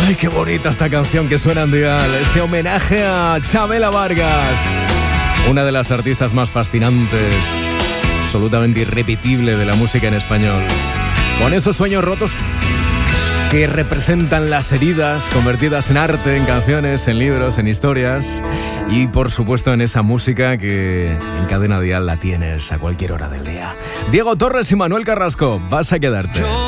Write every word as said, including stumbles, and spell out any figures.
Ay, qué bonita esta canción que suena en Dial. Ese homenaje a Chabela Vargas, una de las artistas más fascinantes, absolutamente irrepetible de la música en español. Con esos sueños rotos que representan las heridas convertidas en arte, en canciones, en libros, en historias y por supuesto en esa música que en Cadena Dial la tienes a cualquier hora del día. Diego Torres y Manuel Carrasco, vas a quedarte. Yo